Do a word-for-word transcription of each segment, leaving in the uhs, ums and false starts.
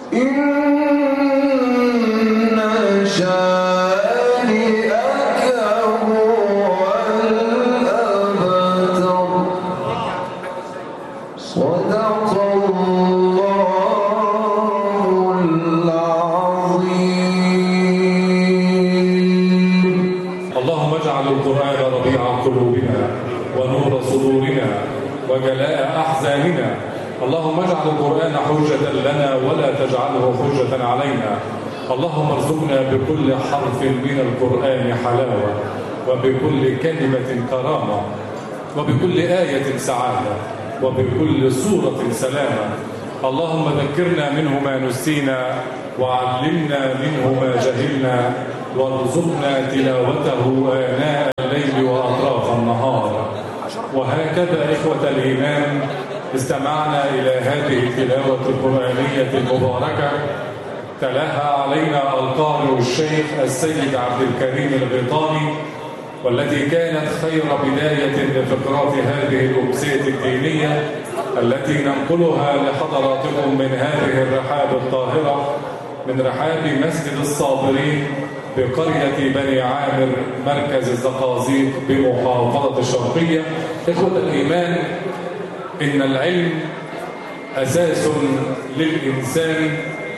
وجلاء أحزاننا. اللهم اجعل القرآن حجة لنا ولا تجعله حجة علينا. اللهم ارزقنا بكل حرف من القرآن حلاوة، وبكل كلمة كرامة، وبكل آية سعادة، وبكل سورة سلامة. اللهم ذكرنا منه ما نسينا، وعلمنا منه ما جهلنا، وارزقنا تلاوته آناء الليل وأطراف النهار. وهكذا إخوة الإيمان استمعنا إلى هذه التلاوة القرآنية المباركة تلاها علينا القارئ الشيخ السيد عبد الكريم الغيطاني، والتي كانت خير بداية لفقرات هذه الأمسية الدينية التي ننقلها لحضراتكم من هذه الرحاب الطاهرة، من رحاب مسجد الصابرين بقرية بني عامر مركز الزقازيق بمحافظة الشرقية. إخوة الإيمان، إن العلم أساس للإنسان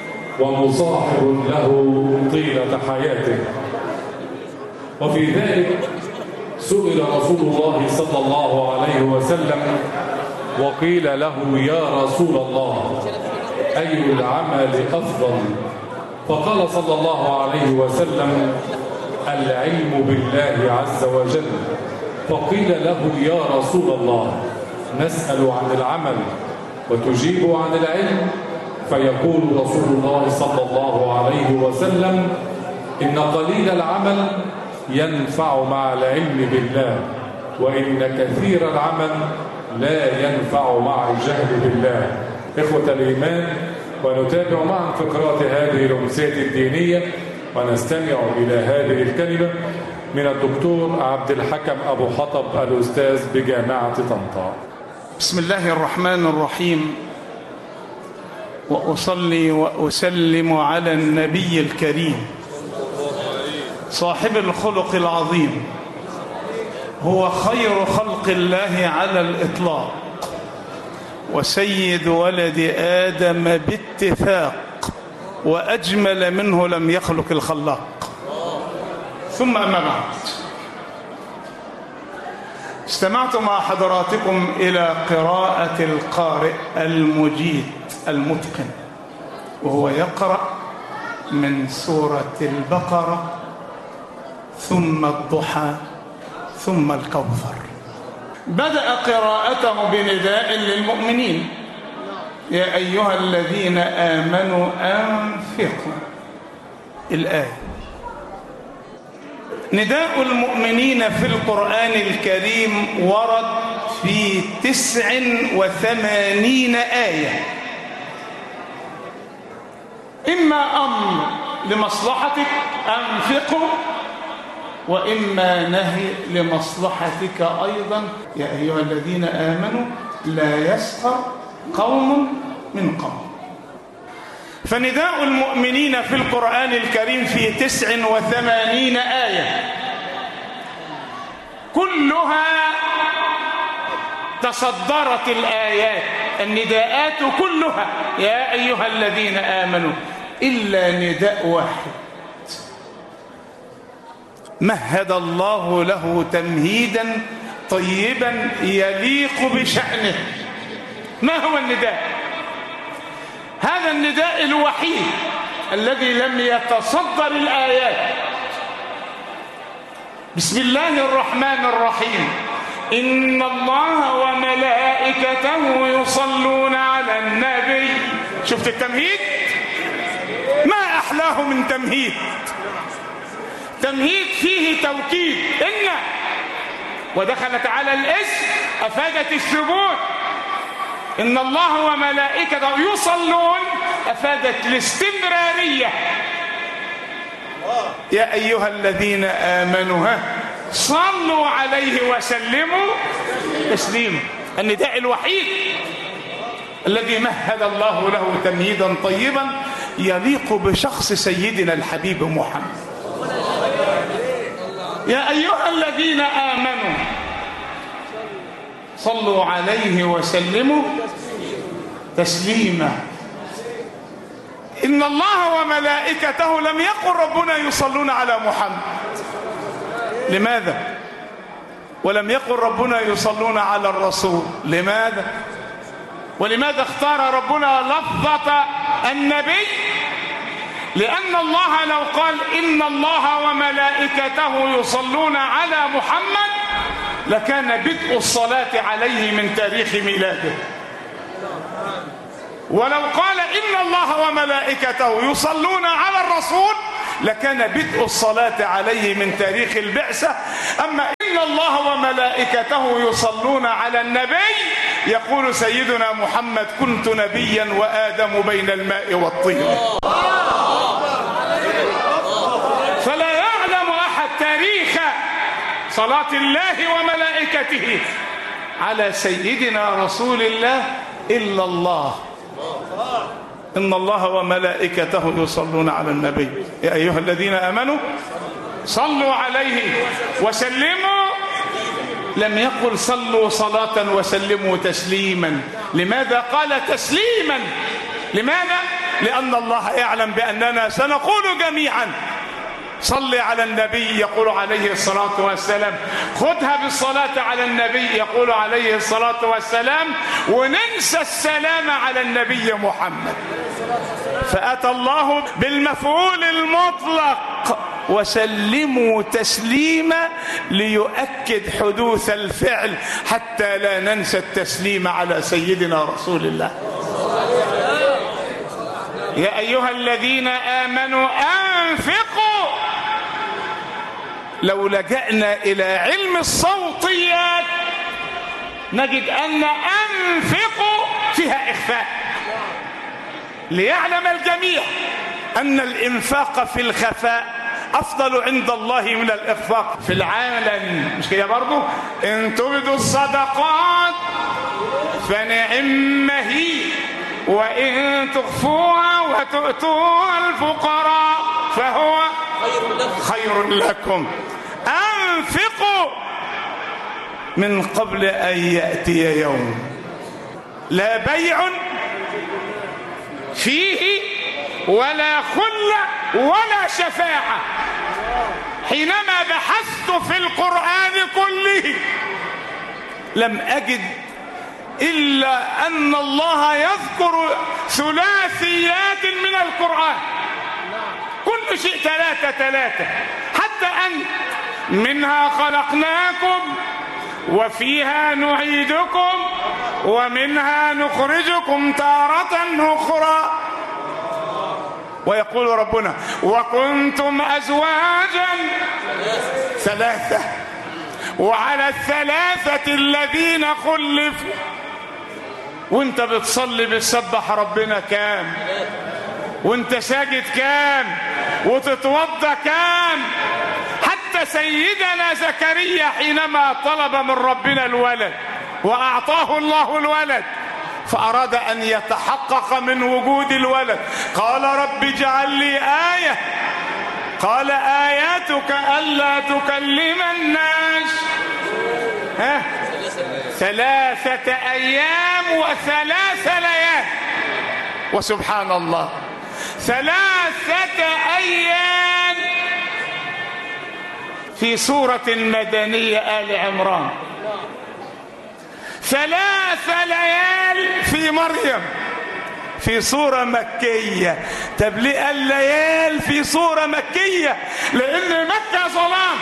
ومصاحب له طيلة حياته، وفي ذلك سئل رسول الله صلى الله عليه وسلم وقيل له: يا رسول الله، أي العمل أفضل؟ فقال صلى الله عليه وسلم: العلم بالله عز وجل. فقيل له: يا رسول الله، نسأل عن العمل وتجيب عن العلم؟ فيقول رسول الله صلى الله عليه وسلم: إن قليل العمل ينفع مع العلم بالله، وإن كثير العمل لا ينفع مع الجهل بالله. إخوة الإيمان، ونتابع معا فقرات هذه الأمسية الدينية، ونستمع إلى هذه الكلمة من الدكتور عبد الحكم أبو حطب الأستاذ بجامعة طنطا. بسم الله الرحمن الرحيم، وأصلي وأسلم على النبي الكريم صاحب الخلق العظيم، هو خير خلق الله على الإطلاق، وسيد ولد آدم باتفاق، وأجمل منه لم يخلق الخلاق. ثم أما بعد، استمعت مع حضراتكم إلى قراءة القارئ المجيد المتقن، وهو يقرأ من سورة البقرة ثم الضحى ثم الكوثر. بدأ قراءته بنداء للمؤمنين: يا أيها الذين آمنوا أنفقوا. الآية. نداء المؤمنين في القرآن الكريم ورد في تسع وثمانين آية، إما أمر لمصلحتك أنفقوا، وإما نهي لمصلحتك أيضا: يا أيها الذين آمنوا لا يسخر قوم من قوم. فنداء المؤمنين في القرآن الكريم في تسع وثمانين آية كلها تصدرت الآيات النداءات كلها يا أيها الذين آمنوا، إلا نداء واحد مهد الله له تمهيدا طيبا يليق بشأنه. ما هو النداء؟ هذا النداء الوحيد الذي لم يتصدر الآيات. بسم الله الرحمن الرحيم: إن الله وملائكته يصلون على النبي. شفت التمهيد؟ ما أحلاه من تمهيد. تمهيد فيه توكيد، إن ودخلت على الاسم أفادت الثبوت. إن الله وملائكته يصلون أفادت الاستمرارية. يا أيها الذين آمنوا صلوا عليه وسلموا تسليما. النداء الوحيد الذي مهد الله له تمهيدا طيبا يليق بشخص سيدنا الحبيب محمد. يا أيها الذين آمنوا صلوا عليه وسلموا تسليما. إن الله وملائكته لم يقل ربنا يصلون على محمد. لماذا؟ ولم يقل ربنا يصلون على الرسول. لماذا؟ ولماذا اختار ربنا لفظة النبي؟ لأن الله لو قال إن الله وملائكته يصلون على محمد لكان بدء الصلاة عليه من تاريخ ميلاده. ولو قال إن الله وملائكته يصلون على الرسول لكان بدء الصلاة عليه من تاريخ البعثة. أما إن الله وملائكته يصلون على النبي يقول سيدنا محمد كنت نبيا وآدم بين الماء والطين. فلا يعلم أحد تاريخ صلاة الله وملائكته على سيدنا رسول الله إلا الله. إن الله وملائكته يصلون على النبي يا أيها الذين آمنوا صلوا عليه وسلموا. لم يقل صلوا صلاة وسلموا تسليما. لماذا قال تسليما؟ لماذا؟ لأن الله يعلم بأننا سنقول جميعا صل على النبي يقول عليه الصلاة والسلام، خذها بالصلاة على النبي يقول عليه الصلاة والسلام، وننسى السلام على النبي محمد. فأتى الله بالمفعول المطلق وسلموا تسليما ليؤكد حدوث الفعل حتى لا ننسى التسليم على سيدنا رسول الله. يا أيها الذين آمنوا أنفقوا. لو لجأنا إلى علم الصوتيات نجد أن أنفقوا فيها إخفاء، ليعلم الجميع أن الإنفاق في الخفاء أفضل عند الله من الإخفاق في العالم. مش كده برضو؟ إن تبدوا الصدقات فنعم هي وإن تخفوها وتؤتوها الفقراء فهو خير لكم. أنفقوا من قبل أن يأتي يوم لا بيع فيه ولا خلة ولا شفاعة. حينما بحثت في القرآن كله لم أجد إلا أن الله يذكر ثلاثيات من القرآن، كل شيء ثلاثة ثلاثة، حتى أن منها خلقناكم وفيها نعيدكم ومنها نخرجكم تارة أخرى. ويقول ربنا وكنتم أزواجا ثلاثة وعلى الثلاثة الذين خلفوا. وانت بتصلي بتسبح ربنا كام؟ وانت ساجد كام؟ وتتوضى كام؟ حتى سيدنا زكريا حينما طلب من ربنا الولد وأعطاه الله الولد فأراد أن يتحقق من وجود الولد قال رب اجعل لي آية. قال آياتك ألا تكلم الناس ها ثلاثة أيام وثلاث ليال. وسبحان الله ثلاثة أيام في سورة مدنية آل عمران، ثلاث ليال في مريم في سورة مكية. طب ليه الليال في سورة مكية؟ لأن مكة ظلام،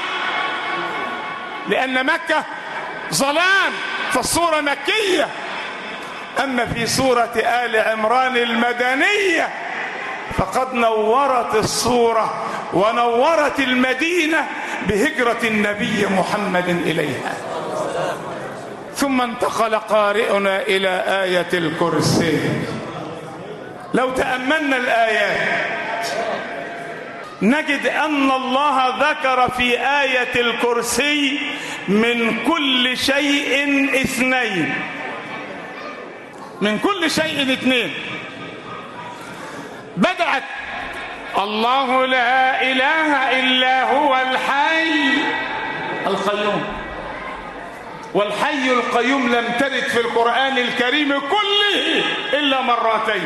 لأن مكة ظلام فالسورة مكية. أما في سورة آل عمران المدنية فقد نورت السورة ونورت المدينة بهجرة النبي محمد إليها. ثم انتقل قارئنا إلى آية الكرسي. لو تأملنا الآيات نجد أن الله ذكر في آية الكرسي من كل شيء اثنين، من كل شيء اثنين. بدأت الله لا إله إلا هو الحي القيوم. والحي القيوم لم ترد في القرآن الكريم كله إلا مرتين،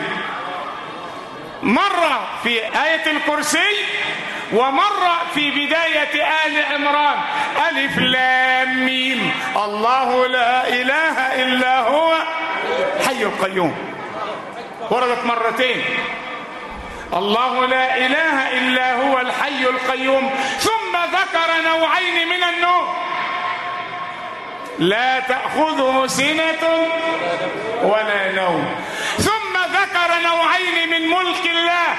مرة في آية الكرسي ومرة في بداية آل عمران. ألف لام ميم، الله لا إله إلا هو حي القيوم، وردت مرتين. الله لا إله إلا هو الحي القيوم. ثم ذكر نوعين من النوم، لا تأخذه سنة ولا نوم. ثم ذكر نوعين من ملك الله،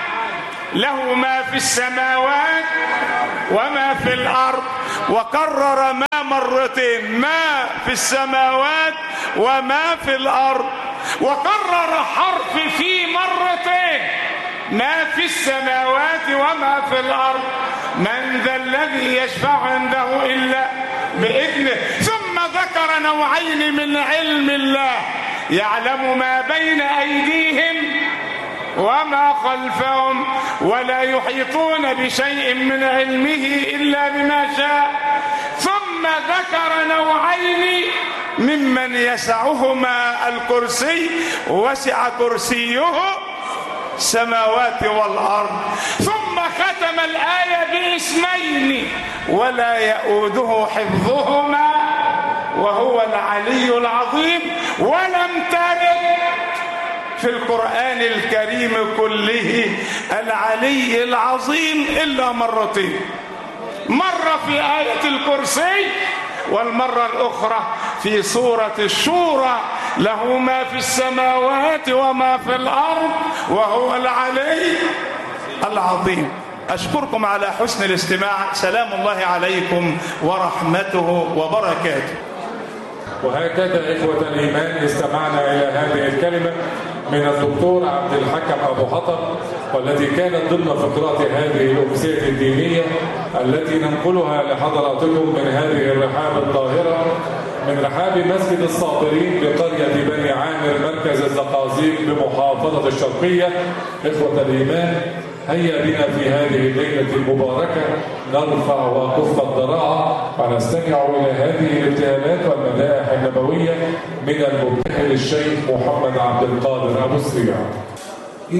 له ما في السماوات وما في الأرض، وكرر ما مرتين، ما في السماوات وما في الأرض، وكرر حرف في مرتين، ما في السماوات وما في الأرض، من ذا الذي يشفع عنده إلا بإذنه. ثم ذكر نوعين من علم الله، يعلم ما بين أيديهم وما خلفهم، ولا يحيطون بشيء من علمه إلا بما شاء. ثم ذكر نوعين ممن يسعهما الكرسي، وسع كرسيه السماوات والأرض. ثم ختم الآية باسمين، ولا يؤوده حفظهما وهو العلي العظيم. ولم ترد في القرآن الكريم كله العلي العظيم إلا مرتين، مرة في آية الكرسي، والمرة الأخرى في سورة الشورى، له ما في السماوات وما في الأرض وهو العلي العظيم. أشكركم على حسن الاستماع. سلام الله عليكم ورحمته وبركاته. وهكذا إخوة الإيمان استمعنا إلى هذه الكلمة من الدكتور عبد الحكم أبو حطب، والتي كانت ضمن فقرات هذه الأمسية الدينية التي ننقلها لحضراتكم من هذه الرحاب الطاهرة، من رحاب مسجد الصابرين بقرية بني عامر مركز الزقازيق بمحافظة الشرقية. إخوة الإيمان، هيا بنا في هذه الليلة المباركة نرفع وكف الضراعة ونستمع إلى هذه الابتهالات والمدائح النبوية من المبتهل الشيخ محمد عبد القادر أبو سريع.